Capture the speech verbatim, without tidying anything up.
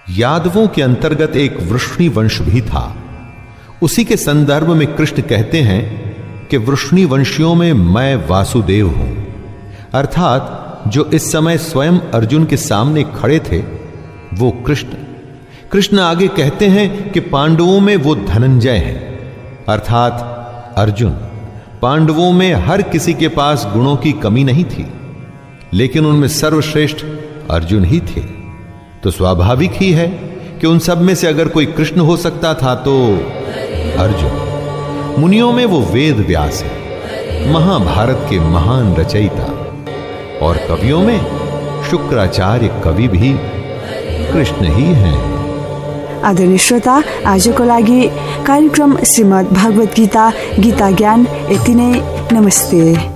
यादवों के अंतर्गत एक वृष्णि वंश भी था। उसी के संदर्भ में कृष्ण कहते हैं कि वृष्णि वंशियों में मैं वासुदेव हूं, अर्थात जो इस समय स्वयं अर्जुन के सामने खड़े थे वो कृष्ण। कृष्ण आगे कहते हैं कि पांडवों में वो धनंजय हैं, अर्थात अर्जुन। पांडवों में हर किसी के पास गुणों की कमी नहीं थी, लेकिन उनमें सर्वश्रेष्ठ अर्जुन ही थे। तो स्वाभाविक ही है कि उन सब में से अगर कोई कृष्ण हो सकता था तो अर्जुन। मुनियों में वो वेद व्यास है, महाभारत के महान रचयिता, और कवियों में शुक्राचार्य कवि भी कृष्ण ही हैं। आदरणीय श्रोता, आजको लागि कार्यक्रम श्रीमद् भागवत गीता गीता ज्ञान यति नै। नमस्ते।